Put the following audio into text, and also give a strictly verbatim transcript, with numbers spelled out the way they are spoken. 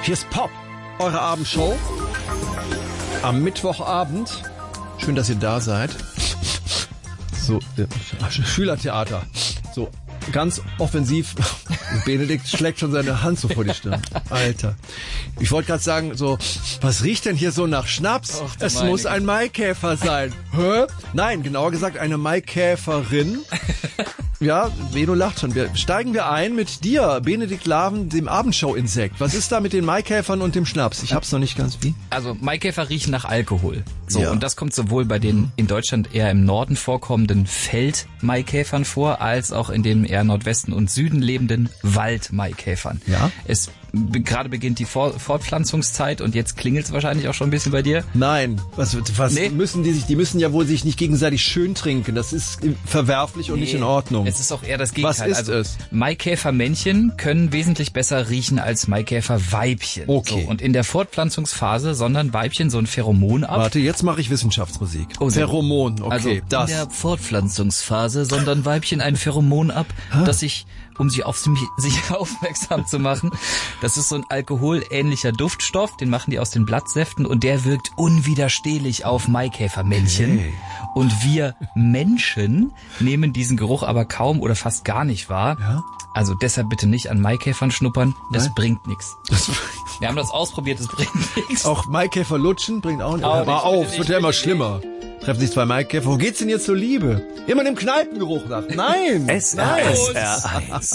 Hier ist Pop, eure Abendshow. Am Mittwochabend. Schön, dass ihr da seid. So, äh, Schülertheater. So, ganz offensiv. Benedikt schlägt schon seine Hand so vor die Stirn. Alter. Ich wollte gerade sagen, so, was riecht denn hier so nach Schnaps? Och, es muss Güte. Ein Maikäfer sein. Hä? Nein, genauer gesagt eine Maikäferin. Ja, Beno lacht schon. Wir, steigen wir ein mit dir, Benedikt Laven, dem Abendshow-Insekt. Was ist da mit den Maikäfern und dem Schnaps? Ich hab's noch nicht ganz wie. Also Maikäfer riechen nach Alkohol. So, ja. Und das kommt sowohl bei den in Deutschland eher im Norden vorkommenden Feldmaikäfern vor, als auch in den eher Nordwesten und Süden lebenden Waldmaikäfern. Ja. Es gerade beginnt die Vor- Fortpflanzungszeit und jetzt klingelt's wahrscheinlich auch schon ein bisschen bei dir. Nein, was, was Nee. müssen die sich, die müssen ja wohl sich nicht gegenseitig schön trinken. Das ist verwerflich und Nee, nicht in Ordnung. Es ist auch eher das Gegenteil. Was ist also, es? Maikäfermännchen können wesentlich besser riechen als Maikäferweibchen. Okay. So, und in der Fortpflanzungsphase sondern Weibchen so ein Pheromon ab. Warte, jetzt mache ich Wissenschaftsmusik. Oh, sehr Pheromon, okay, also das. in der Fortpflanzungsphase sondern Weibchen ein Pheromon ab, das sich, um sie auf sich aufmerksam zu machen, das ist so ein alkoholähnlicher Duftstoff, den machen die aus den Blattsäften und der wirkt unwiderstehlich auf Maikäfermännchen. Okay. Und wir Menschen nehmen diesen Geruch aber kaum oder fast gar nicht wahr. Ja? Also deshalb bitte nicht an Maikäfern schnuppern, das Nein. bringt nichts. Wir haben das ausprobiert, das bringt nichts. Auch Maikäfer lutschen bringt auch nicht. Auch Hör mal nicht, auf, bitte es wird nicht, ja immer bitte schlimmer. Treffen sich zwei Maikäfer. Wo geht's denn jetzt zur Liebe? Immer dem Kneipengeruch nach. Nein! S R S R eins.